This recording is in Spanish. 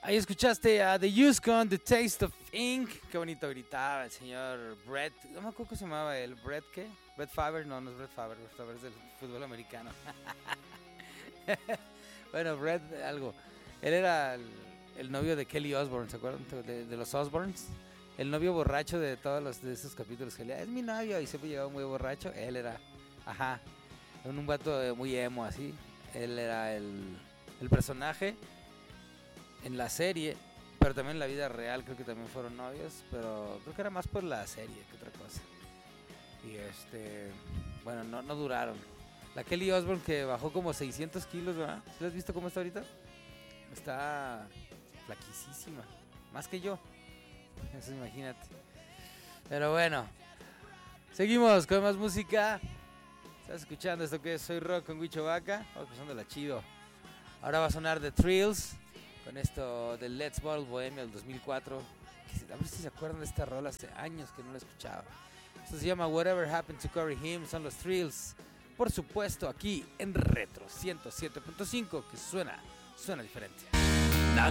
Ahí escuchaste a The Used con The Taste of Ink. Qué bonito gritaba el señor Brett. No me acuerdo cómo se llamaba él. ¿Brett qué? ¿Brett Favre? No, no es Brett Favre. Brett Favre es del fútbol americano. Bueno, Brett algo. Él era el novio de Kelly Osbourne, ¿se acuerdan? De los Osbournes. El novio borracho de todos de esos capítulos que le es mi novio y siempre llegaba muy borracho. Él era, ajá, un vato muy emo así. Él era el personaje en la serie, pero también en la vida real creo que también fueron novios, pero creo que era más por la serie que otra cosa. Y bueno, no duraron. La Kelly Osbourne que bajó como 600 kilos, ¿verdad? ¿Sí has visto cómo está ahorita? Está flaquísima, más que yo. Eso imagínate. Pero bueno, seguimos con más música. Estás escuchando esto que es Soy Rock con Huicho Vaca. Vamos pasándola chido. Ahora va a sonar The Thrills con esto del Let's Bottle Bohemia del 2004. A ver si se acuerdan de esta rola, hace años que no la escuchaba. Esto se llama Whatever Happened to Corey Haim. Son los Thrills. Por supuesto, aquí en Retro 107.5, que suena diferente.